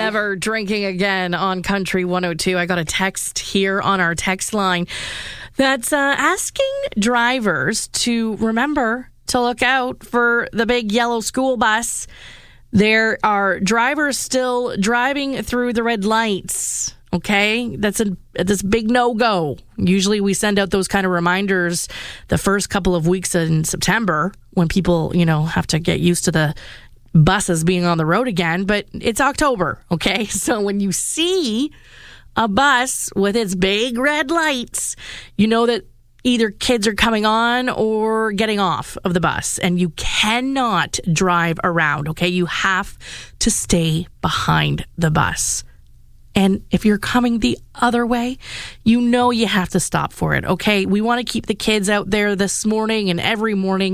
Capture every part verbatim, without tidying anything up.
never drinking again on Country one oh two. I got a text here on our text line that's uh, asking drivers to remember to look out for the big yellow school bus. There are drivers still driving through the red lights. Okay, that's a that's a big no-go. Usually we send out those kind of reminders the first couple of weeks in September when people, you know, have to get used to the buses being on the road again. But it's October, okay? So when you see a bus with its big red lights, you know that either kids are coming on or getting off of the bus, and you cannot drive around, okay? You have to stay behind the bus. And if you're coming the other way, you know you have to stop for it, okay? We want to keep the kids out there this morning and every morning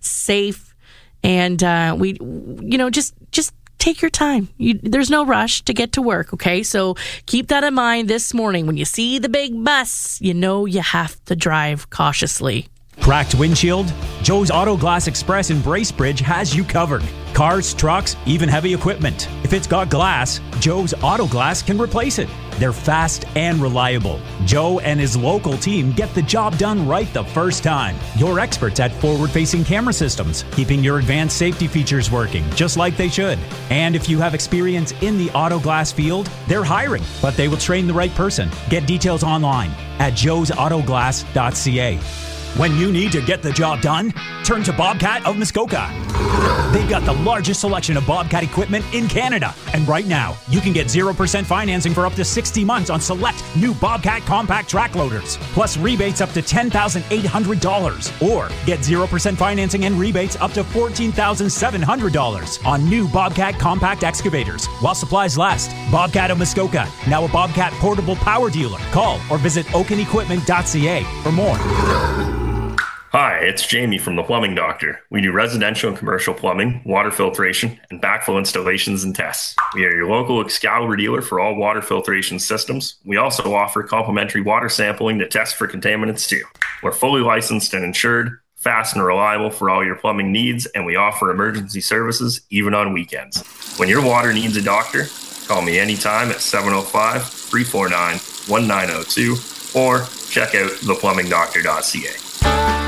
safe. And uh, we, you know, just just take your time. You, there's no rush to get to work, okay? So keep that in mind this morning. When you see the big bus, you know you have to drive cautiously. Cracked windshield? Joe's Auto Glass Express in Bracebridge has you covered. Cars, trucks, even heavy equipment. If it's got glass, Joe's Auto Glass can replace it. They're fast and reliable. Joe and his local team get the job done right the first time. You're experts at forward-facing camera systems, keeping your advanced safety features working just like they should. And if you have experience in the auto glass field, they're hiring, but they will train the right person. Get details online at joes auto glass dot c a. When you need to get the job done, turn to Bobcat of Muskoka. They've got the largest selection of Bobcat equipment in Canada. And right now, you can get zero percent financing for up to sixty months on select new Bobcat compact track loaders, plus rebates up to ten thousand eight hundred dollars. Or get zero percent financing and rebates up to fourteen thousand seven hundred dollars on new Bobcat compact excavators while supplies last. Bobcat of Muskoka, now a Bobcat portable power dealer. Call or visit oaken equipment dot c a for more. Hi, it's Jamie from The Plumbing Doctor. We do residential and commercial plumbing, water filtration, and backflow installations and tests. We are your local Excalibur dealer for all water filtration systems. We also offer complimentary water sampling to test for contaminants too. We're fully licensed and insured, fast and reliable for all your plumbing needs, and we offer emergency services even on weekends. When your water needs a doctor, call me anytime at seven oh five, three four nine, one nine oh two or check out the plumbing doctor dot c a.